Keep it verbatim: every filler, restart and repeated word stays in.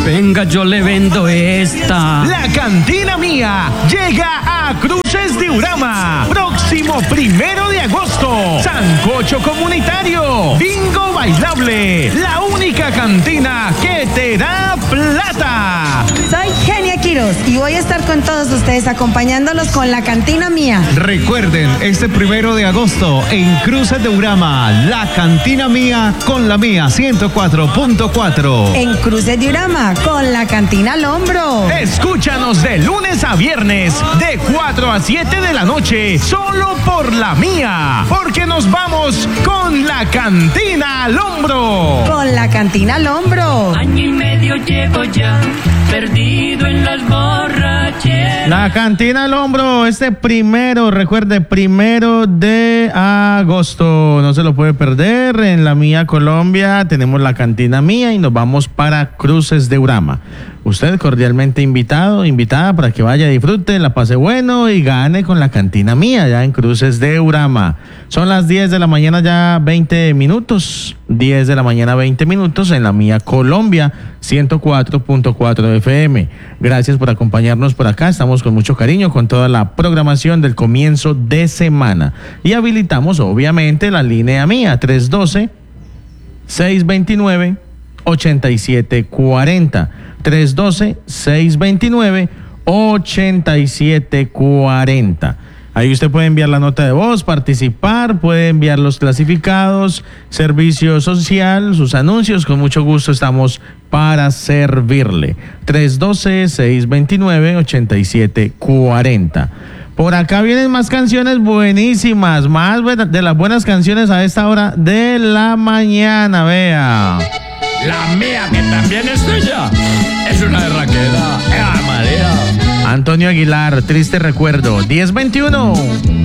Venga, yo le vendo esta. La Cantina Mía llega a Cruces de Urama. Próximo primero de agosto. Sancocho comunitario. Bingo bailable. La única cantina que te da plata. Soy Genia Quiroz y voy a estar con todos ustedes acompañándolos con La Cantina Mía. Recuerden, este primero de agosto en Cruces de Urama, La Cantina Mía con la Mía ciento cuatro punto cuatro. En Cruces de Urama con La Cantina al hombro. Escúchanos de lunes a viernes de cuatro a siete de la noche solo por La Mía, porque nos vamos con La Cantina al hombro. Con La Cantina al hombro. Año y medio llevo ya, perdido en las borracheras. La Cantina al hombro, este primero, recuerde, primero de agosto, no se lo puede perder. En La Mía Colombia tenemos La Cantina Mía y nos vamos para Cruces de Urama. Usted cordialmente invitado, invitada para que vaya, disfrute, la pase bueno y gane con La Cantina Mía ya en Cruces de Urama. Son las diez de la mañana ya veinte minutos, diez de la mañana veinte minutos en La Mía Colombia, ciento cuatro punto cuatro F M. Gracias por acompañarnos por acá, estamos con mucho cariño con toda la programación del comienzo de semana. Y habilitamos obviamente la línea Mía, tres uno dos, seis dos nueve, ocho siete cuatro cero. tres uno dos, seis dos nueve, ocho siete cuatro cero. Ahí usted puede enviar la nota de voz, participar, puede enviar los clasificados, servicio social, sus anuncios. Con mucho gusto estamos para servirle. tres uno dos, seis dos nueve, ocho siete cuatro cero. Por acá vienen más canciones buenísimas, más de las buenas canciones a esta hora de la mañana, vea. La mía, que también es tuya, es una berraquera. ¡Eh, María! Antonio Aguilar, Triste Recuerdo, diez veintiuno.